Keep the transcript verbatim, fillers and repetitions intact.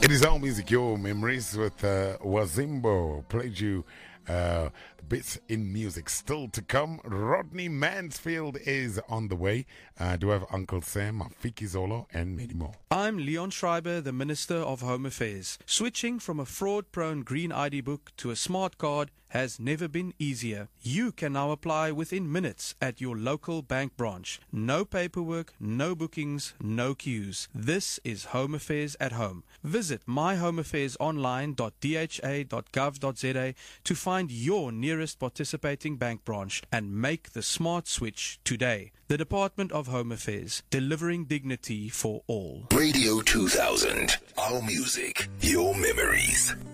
It is Our Music, Your Memories with uh, Wazimbo. Played you uh, bits in music. Still to come, Rodney Mansfield is on the way. Uh, do have Uncle Sam, Mafiki Zolo, and many more. I'm Leon Schreiber, the Minister of Home Affairs. Switching from a fraud-prone green I D book to a smart card has never been easier. You can now apply within minutes at your local bank branch. No paperwork, no bookings, no queues. This is Home Affairs at home. Visit my home affairs online dot d h a dot gov dot z a to find your nearest participating bank branch and make the smart switch today. The Department of Home Affairs, delivering dignity for all. Radio two thousand, Our Music, Your Memories.